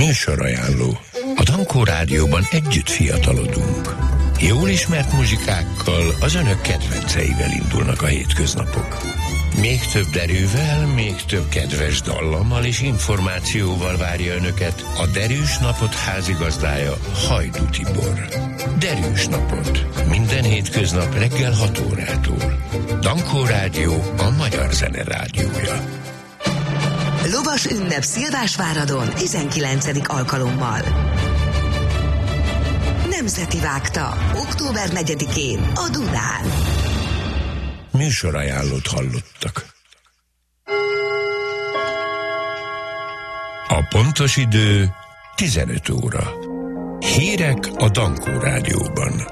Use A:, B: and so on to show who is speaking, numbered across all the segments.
A: Műsorajánló. A Dankó Rádióban együtt fiatalodunk. Jól ismert muzsikákkal, az önök kedvenceivel indulnak a hétköznapok. Még több derűvel, még több kedves dallammal és információval várja önöket a Derűs Napot házigazdája, Hajdú Tibor. Derűs Napot. Minden hétköznap reggel 6 órától. Dankó Rádió, a magyar zene rádiója.
B: Lovas ünnep Szilvásváradon 19. alkalommal. Nemzeti Vágta, október 4-én a Dunán.
A: Műsorajánlót hallottak. A pontos idő 15 óra. Hírek a Dankó Rádióban.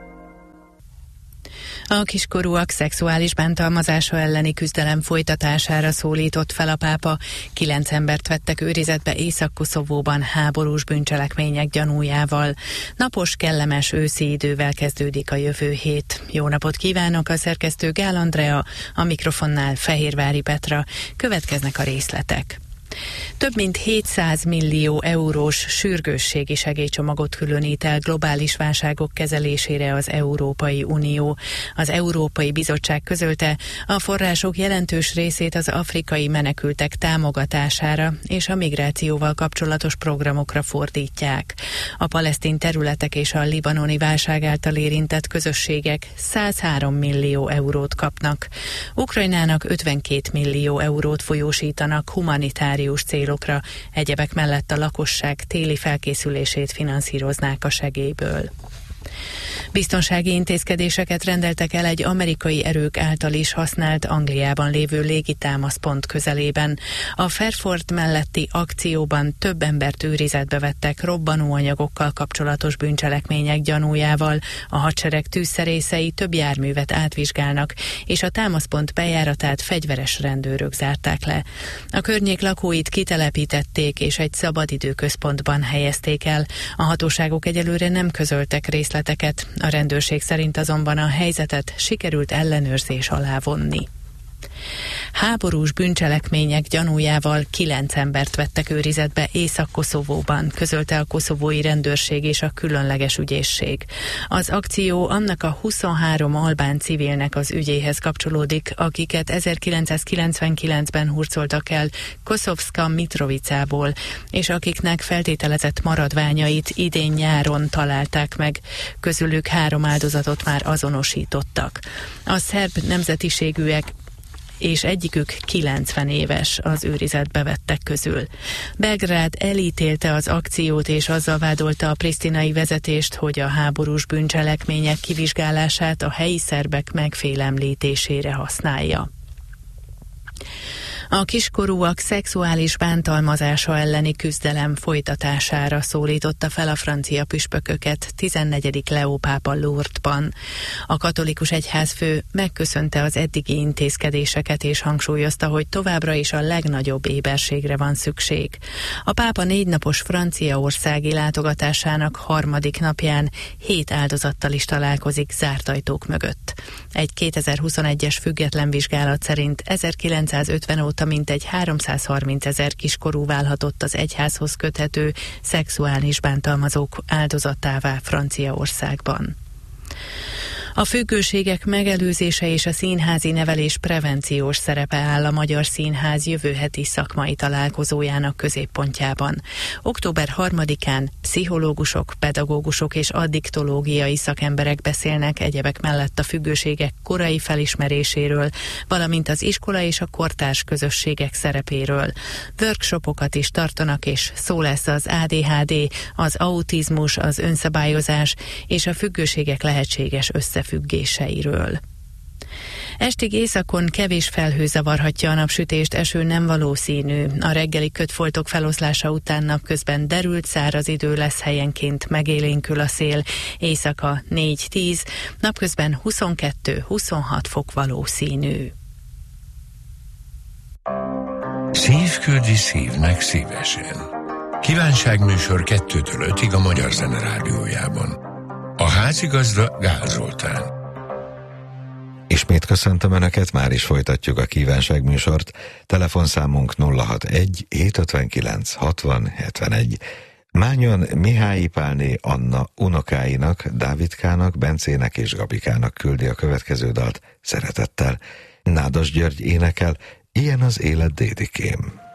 C: A kiskorúak szexuális bántalmazása elleni küzdelem folytatására szólított fel a pápa. 9 embert vettek őrizetbe Észak-Koszovóban háborús bűncselekmények gyanújával. Napos, kellemes őszi idővel kezdődik a jövő hét. Jó napot kívánok, a szerkesztő Gál Andrea, a mikrofonnál Fehérvári Petra. Következnek a részletek. Több mint 700 millió eurós sürgősségi segélycsomagot különít el globális válságok kezelésére az Európai Unió. Az Európai Bizottság közölte, a források jelentős részét az afrikai menekültek támogatására és a migrációval kapcsolatos programokra fordítják. A palesztin területek és a libanoni válság által érintett közösségek 103 millió eurót kapnak. Ukrajnának 52 millió eurót folyósítanak humanitárius célokra, egyebek mellett a lakosság téli felkészülését finanszíroznák a segélyből. Biztonsági intézkedéseket rendeltek el egy amerikai erők által is használt Angliában lévő légitámaszpont közelében. A Fairford melletti akcióban több embert őrizetbe vettek robbanóanyagokkal kapcsolatos bűncselekmények gyanújával. A hadsereg tűzszerészei több járművet átvizsgálnak, és a támaszpont bejáratát fegyveres rendőrök zárták le. A környék lakóit kitelepítették, és egy szabadidőközpontban helyezték el. A hatóságok egyelőre nem közöltek részleteket. A rendőrség szerint azonban a helyzetet sikerült ellenőrzés alá vonni. Háborús bűncselekmények gyanújával 9 embert vettek őrizetbe Észak-Koszovóban, közölte a koszovói rendőrség és a különleges ügyészség. Az akció annak a 23 albán civilnek az ügyéhez kapcsolódik, akiket 1999-ben hurcoltak el Koszovska Mitrovicából, és akiknek feltételezett maradványait idén nyáron találták meg. Közülük 3 áldozatot már azonosítottak. A szerb nemzetiségűek és egyikük 90 éves az őrizetbe vettek közül. Belgrád elítélte az akciót és azzal vádolta a prisztinai vezetést, hogy a háborús bűncselekmények kivizsgálását a helyi szerbek megfélemlítésére használja. A kiskorúak szexuális bántalmazása elleni küzdelem folytatására szólította fel a francia püspököket 14. Leó pápa Lourdesban. A katolikus egyházfő megköszönte az eddigi intézkedéseket és hangsúlyozta, hogy továbbra is a legnagyobb éberségre van szükség. A pápa 4 napos franciaországi látogatásának 3. napján 7 áldozattal is találkozik zárt ajtók mögött. Egy 2021-es független vizsgálat szerint 1950 óta mintegy 330 000 kiskorú válhatott az egyházhoz köthető szexuális bántalmazók áldozatává Franciaországban. A függőségek megelőzése és a színházi nevelés prevenciós szerepe áll a Magyar Színház jövő heti szakmai találkozójának középpontjában. Október 3-án pszichológusok, pedagógusok és addiktológiai szakemberek beszélnek egyebek mellett a függőségek korai felismeréséről, valamint az iskola és a kortárs közösségek szerepéről. Workshopokat is tartanak, és szó lesz az ADHD, az autizmus, az önszabályozás és a függőségek lehetséges összefüggéseiről. Estig északon kevés felhő zavarhatja a napsütést, eső nem valószínű. A reggeli kötfoltok feloszlása után napközben derült, száraz idő lesz, helyenként megélénkül a szél. Éjszaka 4-10, napközben 22-26 fok valószínű.
A: Szív küldi szívnek szívesen. Kívánságműsor 2-től 5-ig a Magyar Zene Rádiójában. A házigazda Gál Zoltán.
D: Ismét köszöntöm Önöket, már is folytatjuk a kívánságműsort. Telefonszámunk 061 759 60 71. Mányon Mihály Pálné Anna unokáinak, Dávidkának, Bencének és Gabikának küldi a következő dalt szeretettel. Nádas György énekel, Ilyen az élet, dédikém.